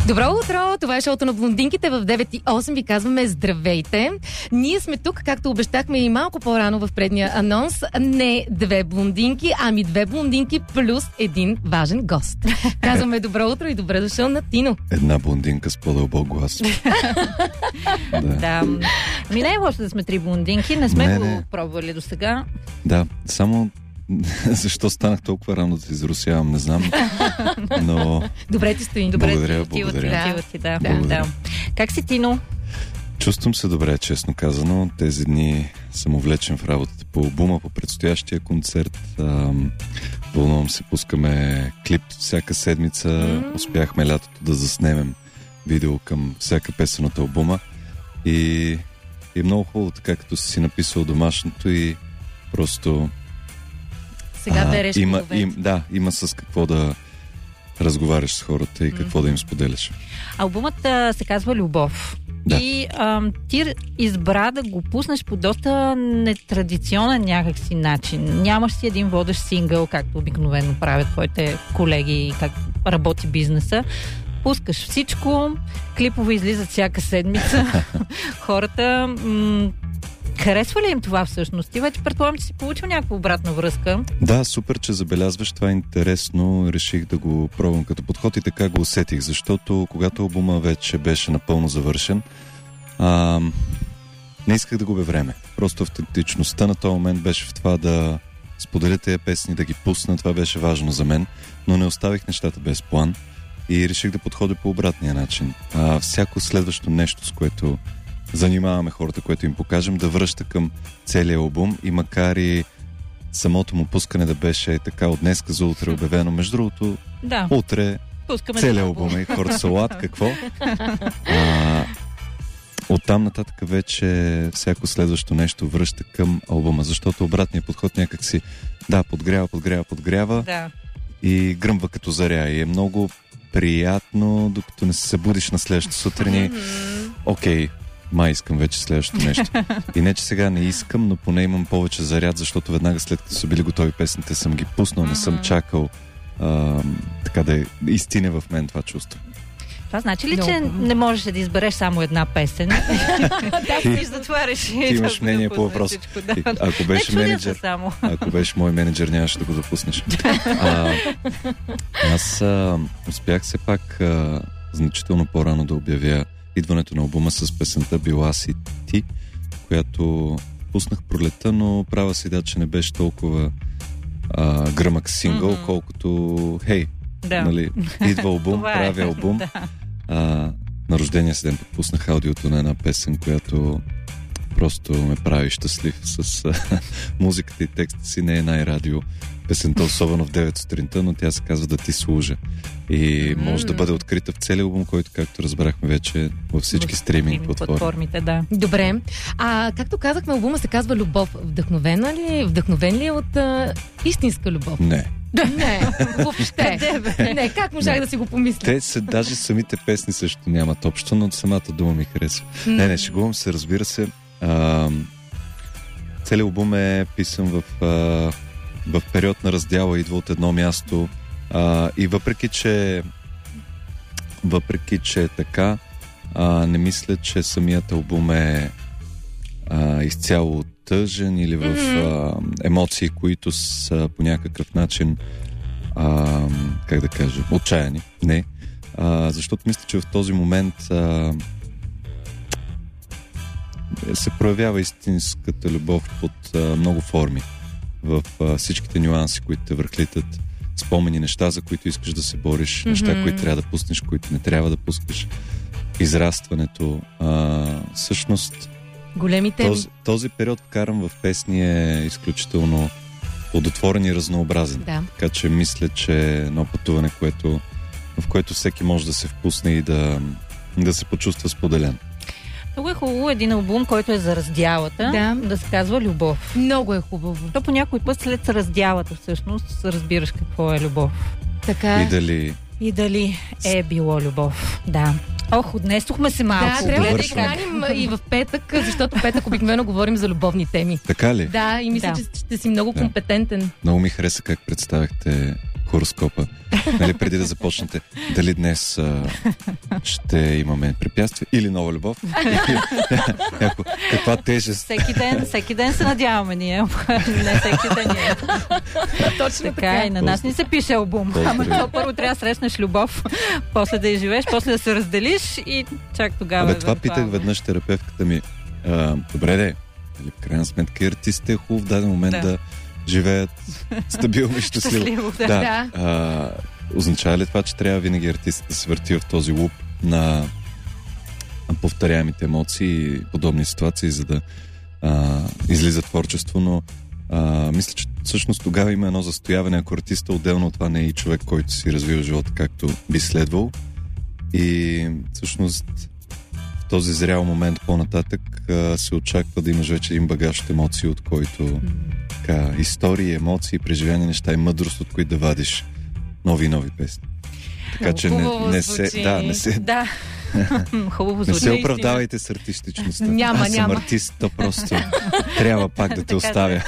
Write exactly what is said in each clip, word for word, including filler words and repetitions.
Добро утро! Това е шоуто на блондинките. В девет и осем ви казваме здравейте. Ние сме тук, както обещахме и малко по-рано в предния анонс. Не две блондинки, ами две блондинки плюс един важен гост. Казваме добро утро и добре дошъл на Тино. Една блондинка с по-дълбок глас. Да. да. Ми не е лошо да сме три блондинки. Не сме не, го не. пробвали до сега. Да, само защо станах толкова рано да се изрусявам, не знам. Но... Добре ти стои. Добре, благодаря, ти, благодаря. Ти, ти, да. Да. Да. Как си, Тино? Чувствам се добре, честно казано. Тези дни съм увлечен в работата по албума, по предстоящия концерт. Ам, вълнувам се, пускаме клип всяка седмица. Mm-hmm. Успяхме лятото да заснемем видео към всяка песен от албума. И е много хубаво, така като си написал домашното и просто... Сега береш има, им, Да, има с какво да разговаряш с хората и какво mm. да им споделяш. Албумът а, се казва Любов. Да. И а, ти избра да го пуснеш по доста нетрадиционен някакси начин. Нямаш си един водещ сингъл, както обикновено правят твоите колеги, как работи бизнеса. Пускаш всичко, клипове излизат всяка седмица. Хората... М- Харесва ли им това всъщност? Ти вече предполагам, че си получил някаква обратна връзка. Да, супер, че забелязваш. Това е интересно. Реших да го пробвам като подход и така го усетих, защото когато албума вече беше напълно завършен, а, не исках да губя време. Просто автентичността на този момент беше в това да споделя тези песни, да ги пусна. Това беше важно за мен, но не оставих нещата без план и реших да подходя по обратния начин. А, всяко следващо нещо, с което занимаваме хората, което им покажем, да връща към целия албум и макар и самото му пускане да беше така от днеска за утре обявено, между другото, да. утре целият албум и хората са лад, какво? А, оттам нататък вече всяко следващо нещо връща към албума, защото обратният подход някак си да, подгрява, подгрява, подгрява да. И гръмва като заря и е много приятно, докато не се събудиш на следващата сутрин и окей, май искам вече следващото нещо. И не, че сега не искам, но поне имам повече заряд, защото веднага след като са били готови песните, съм ги пуснал, не съм чакал а, така да е истина в мен това чувство. Това значи ли, Но... че не можеш да избереш само една песен? Ти, и затова реши. Ти имаш мнение по въпроса. Да. Ако беше менеджер, ако беше мой менеджер, нямаше да го допуснеш. А, аз а, успях все пак а, значително по-рано да обявя идването на албума с песента Била си ти, която пуснах пролета, но права си да, че не беше толкова а, гръмък сингъл, mm-hmm. колкото хей, да. Нали, идва албум, правя албум. Да. А, на рождения си ден пуснах аудиото на една песен, която просто ме прави щастлив с а, музиката и текста си. Не е най-радио песента, особено в девет сутринта, но тя се казва Да ти служа. И може mm. да бъде открита в целия албум, който, както разбрахме вече, във всички стриминг платформи. платформите. Да. Добре. А както казахме, албума се казва Любов. Вдъхновена ли, вдъхновен ли е от а, истинска любов? Не. Не, въобще. Не, как можах не. да си го помисля? Те се, даже самите песни също нямат общо, но самата дума ми харесва. Mm. Не, не, шегувам се, разбира се. А, целият албум е писан в, а, в период на раздяла, идва от едно място. А, и въпреки, че въпреки, че е така, а, не мисля, че самият албум е а, изцяло тъжен или в а, емоции, които са по някакъв начин а, как да кажа, отчаяни. Не. А, защото мисля, че в този момент а, се проявява истинската любов под а, много форми. В а, всичките нюанси, които те върхлитат. Спомени, неща, за които искаш да се бориш, mm-hmm. неща, които трябва да пуснеш, които не трябва да пускаш. Израстването. А, всъщност големите... този, този период вкарам в песни е изключително плодотворен и разнообразен. Да. Така че мисля, че е едно пътуване, което, в което всеки може да се впусне и да, да се почувства споделен. Много е хубаво един албум, който е за раздялата, да, да се казва Любов. Много е хубаво. То по някой път след раздялата всъщност разбираш какво е любов. Така. И дали... И дали е било любов. Да. Ох, отнесохме се малко. Да, трябва да каним и в петък, защото петък обикновено говорим за любовни теми. Така ли? Да, и мисля, да. че ще си много да. компетентен. Много ми хареса как представяхте хороскопа. Нали, преди да започнете. Дали днес а, ще имаме препятствие или нова любов? Яко, каква тежест? Всеки ден, всеки ден се надяваме ние. Не всеки ден ние. Точно Така, така. и на нас ни се пише албум. Ама то първо трябва да срещнеш любов, после да я живееш, после да се разделиш и чак тогава. Абе, това евентуално. питах веднъж терапевтката ми. А, добре де, нали, в крайна сметка артистите е хубаво в даден момент да, Да. да живеят стабилно и щастливо. Щастливо, да. Да. А, означава ли това, че трябва винаги артистът да се върти в този луп на повторяемите емоции и подобни ситуации, за да а, излиза творчество, но а, мисля, че всъщност тогава има едно застояване, ако артиста отделно от това не е и човек, който си развива живота както би следвал. И всъщност в този зрял момент по-нататък а, се очаква да имаш вече един багаж от емоции, от който така, истории, емоции, преживяни неща и мъдрост, от които да вадиш нови и нови песни. Така Много че не, хубаво не се, звучи. да, не се, Да. Хубаво не звучи. се оправдавайте с артистичността. Няма, Аз съм няма. артист, то просто трябва пак да те Така, оставя.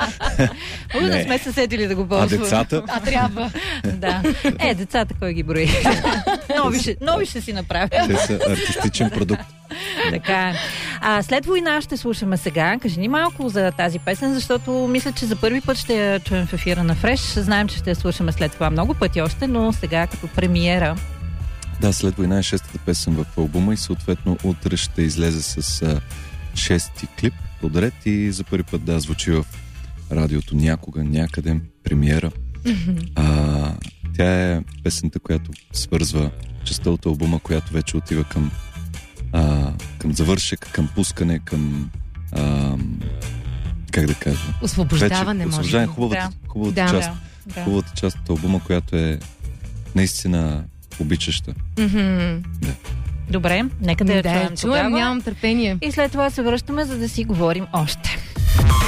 Може да Не. сме се сетили да го А ползваме. децата? А трябва. Да. Е, децата кой ги брои? нови, ще, нови ще си направят. Те са артистичен продукт. Така. А след война ще слушаме сега. Кажи ни малко за тази песен, защото мисля, че за първи път ще я чуем в ефира на Фреш. Знаем, че ще я слушаме след това много пъти още, но сега като премиера. Да, след война е шестата песен в албума и съответно утре ще излезе с а, шести клип подред и за първи път да звучи в радиото някога, някъде, премиера. А, тя е песента, която свързва частта от албума, която вече отива към а, към завършек, към пускане, към а, как да кажа? Освобождаване, може освобождаване, би. хубавата, Да. хубавата Да. част. Да. Хубавата част от албума, която е наистина обичаща. Мгм. Добре, нека да я Да, чуем чуем, тогава. нямам търпение. И след това се връщаме, за да си говорим още.